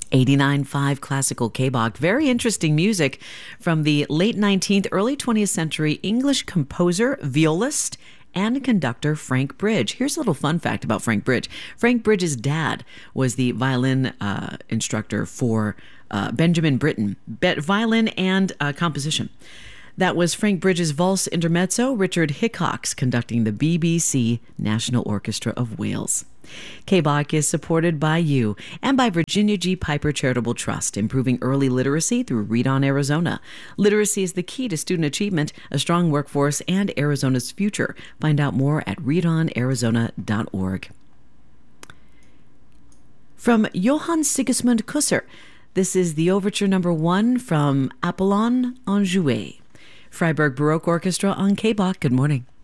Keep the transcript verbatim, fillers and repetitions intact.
eighty-nine point five Classical K B O C. Very interesting music from the late nineteenth, early twentieth century English composer, violist, and conductor Frank Bridge. Here's a little fun fact about Frank Bridge. Frank Bridge's dad was the violin uh, instructor for uh, Benjamin Britten, Be- violin and uh, composition. That was Frank Bridge's valse intermezzo, Richard Hickox conducting the B B C National Orchestra of Wales. K B O C is supported by you and by Virginia G. Piper Charitable Trust, improving early literacy through Read On Arizona. Literacy is the key to student achievement, a strong workforce, and Arizona's future. Find out more at read on arizona dot org. From Johann Sigismund Kusser, this is the overture number one from Apollon Enjoué. Freiburg Baroque Orchestra on K B O C. Good morning.